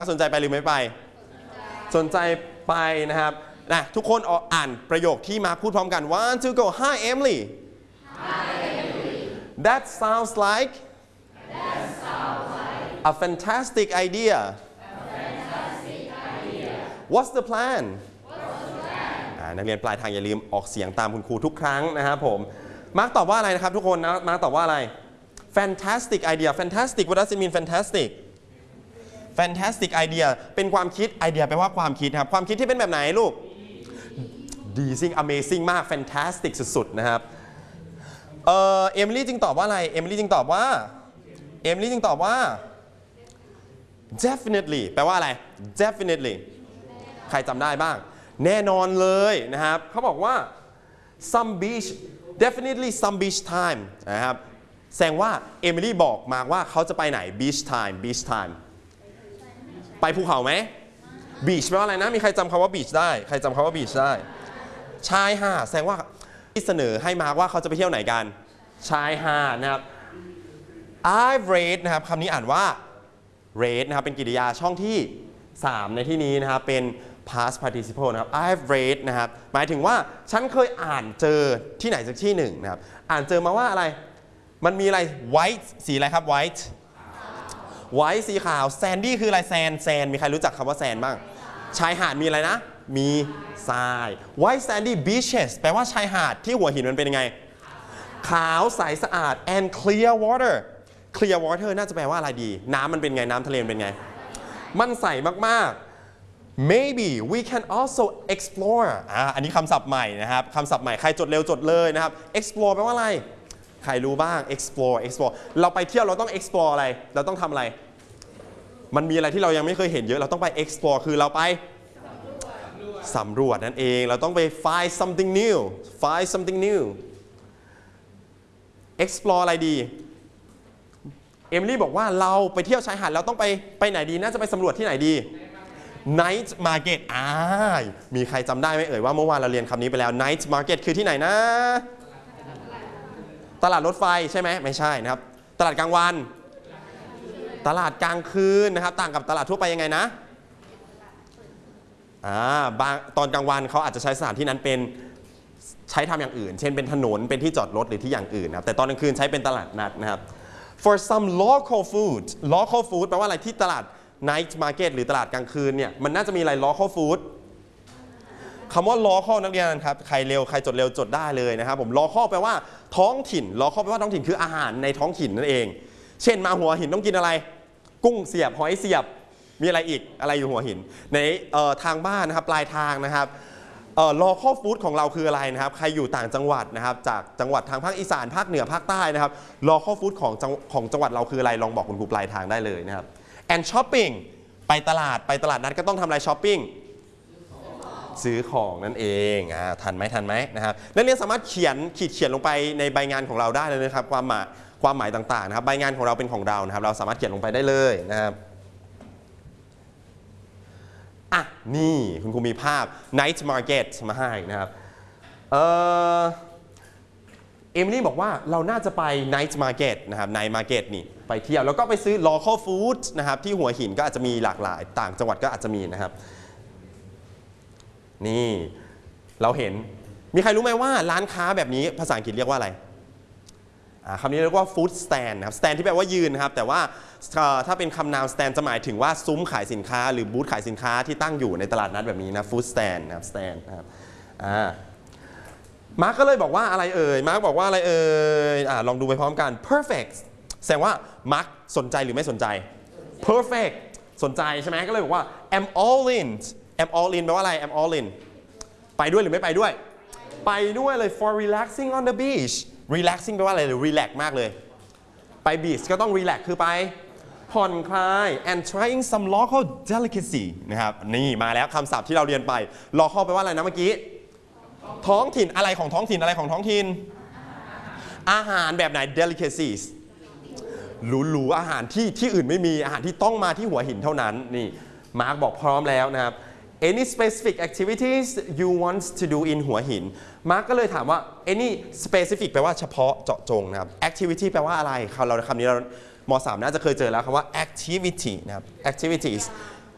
สนใจไปหรือไม่ไปสนใจไปนะครับนะทุกคนอ่านประโยคที่มาพูดพร้อมกัน one two go Hi Emily That sounds like a fantastic idea What's the plan นักเรียนปลายทางอย่าลืมออกเสียงตามคุณครูทุกครั้งนะครับผมมาร์คตอบว่าอะไรนะครับทุกคนนะมาร์คตอบว่าอะไร fantastic idea fantastic what does it mean fantastic fantastic idea เป็นความคิดไอเดียแปลว่าความคิดครับความคิดที่เป็นแบบไหนลูกดีซิ่ง amazing มาก fantastic สุดๆนะครับเอมิลี่จึงตอบว่าอะไรเอมิลี่จึงตอบว่าdefinitely แปลว่าอะไร definitely ใครจำได้บ้างแน่นอนเลยนะครับเขาบอกว่า some beach definitely some beach time นะครับแสดงว่าเอมิลี่บอกมาว่าเขาจะไปไหน beach time ไปภูเขาไหม beach แปลว่าอะไรนะมีใครจำคำว่า beach ได้ใครจำคำว่า beach ได้ชายหาดแสดงว่าที่เสนอให้มาว่าเขาจะไปเที่ยวไหนกันชายหาดนะครับ I've read นะครับคำนี้อ่านว่า read นะครับเป็นกริยาช่องที่3ในที่นี้นะครับเป็น past participle นะครับ I've read นะครับหมายถึงว่าฉันเคยอ่านเจอที่ไหนสักที่หนึ่งนะครับอ่านเจอมาว่าอะไรมันมีอะไร white สีอะไรครับ white สีขาว sandy คืออะไร sand มีใครรู้จักคำว่า sand บ้างชายหาดมีอะไรนะมีทราย white sandy beaches แปลว่าชายหาดที่หัวหินมันเป็นยังไงขาวใสสะอาด and clear water น่าจะแปลว่าอะไรดีน้ำมันเป็นไงน้ำทะเลเป็นไงมันใสมากๆ maybe we can also explore อันนี้คำศัพท์ใหม่นะครับคำศัพท์ใหม่ใครจดเร็วจดเลยนะครับ explore แปลว่าอะไรใครรู้บ้าง explore เราไปเที่ยวเราต้อง explore อะไรเราต้องทำอะไรมันมีอะไรที่เรายังไม่เคยเห็นเยอะเราต้องไป explore คือเราไปสำรวจนั่นเองเราต้องไป find something new explore อะไรดีเอมิลี่บอกว่าเราไปเที่ยวชายหาดเราต้องไปไหนดีน่าจะไปสำรวจที่ไหนดี night market มีใครจำได้ไหมเอ่ยว่าเมื่อวานเราเรียนคำนี้ไปแล้ว night market คือที่ไหนนะตลาดรถไฟใช่ไหมไม่ใช่นะครับตลาดกลางวันตลาดกลางคืนนะครับต่างกับตลาดทั่วไปยังไงนะบางตอนกลางวันเขาอาจจะใช้สถานที่นั้นเป็นใช้ทำอย่างอื่นเช่นเป็นถนนเป็นที่จอดรถหรือที่อย่างอื่นนะครับแต่ตอนกลางคืนใช้เป็นตลาดนัดนะครับ for some local food แปลว่าอะไรที่ตลาด night market หรือตลาดกลางคืนเนี่ยมันน่าจะมีอะไร local food คำว่า local นักเรียนครับใครจดเร็วจดได้เลยนะครับผม local แปลว่าท้องถิ่น local แปลว่าท้องถิ่นคืออาหารในท้องถิ่นนั่นเองเช่นมาหัวหินต้องกินอะไรกุ้งเสียบหอยเสียบมีอะไรอีกอะไรอยู่หัวหินในทางบ้านนะครับปลายทางนะครับlocal food ของเราคืออะไรนะครับใครอยู่ต่างจังหวัดนะครับจากจังหวัดทางภาคอีสานภาคเหนือภาคใต้นะครับ local food ของจังหวัดเราคืออะไรลองบอกคุณครูปลายทางได้เลยนะครับ and shopping ไปตลาดนัดก็ต้องทำอะไร shopping ซื้อของนั่นเองทันไหมนะครับนักเรียนสามารถเขียนลงไปในใบงานของเราได้เลยนะครับความหมายต่างๆนะครับใบงานของเราเป็นของเรานะครับเราสามารถเขียนลงไปได้เลยนะครับนี่คุณครูมีภาพ night market มาให้นะครับเอมิลี่บอกว่าเราน่าจะไป night market นะครับ night market นี่ไปเที่ยวแล้วก็ไปซื้อ local food นะครับที่หัวหินก็อาจจะมีหลากหลายต่างจังหวัดก็อาจจะมีนะครับนี่เราเห็นมีใครรู้ไหมว่าร้านค้าแบบนี้ภาษาอังกฤษเรียกว่าอะไรคำนี้เรียกว่า food stand นะครับ stand ที่แปลว่ายืนนะครับแต่ว่าถ้าเป็นคำนาม stand จะหมายถึงว่าซุ้มขายสินค้าหรือบูธขายสินค้าที่ตั้งอยู่ในตลาดนัดแบบนี้นะ food stand นะครับ stand นะครับมาร์คก็เลยบอกว่าอะไรเอ่ยมาร์คบอกว่าอะไรเอ่ยลองดูไปพร้อมกัน perfect แสดงว่ามาร์คสนใจหรือไม่สนใจ perfect สนใจใช่ไหมก็เลยบอกว่า I'm all in แปลว่าอะไร I'm all in ไปด้วยหรือไม่ไปด้วยไปด้วยเลย for relaxing on the beach relaxing แปลว่าอะไรหรือ relax มากเลยไป beach ก็ต้อง relax คือไปผ่อนคลาย and trying some local delicacy นะครับนี่มาแล้วคำศัพท์ที่เราเรียนไป local แปลว่าอะไรนะเมื่อกี้ท้องถิ่นอะไรของท้องถิ่นอาหารแบบไหน delicacies หรูๆอาหารที่อื่นไม่มีอาหารที่ต้องมาที่หัวหินเท่านั้นนี่มาร์คบอกพร้อมแล้วนะครับ any specific activities you want to do in หัวหินมาร์คก็เลยถามว่า any specific แปลว่าเฉพาะเจาะจงนะครับ activity แปลว่าอะไรคำนี้เราม.3 น่าจะเคยเจอแล้วคำว่า activity นะครับ activities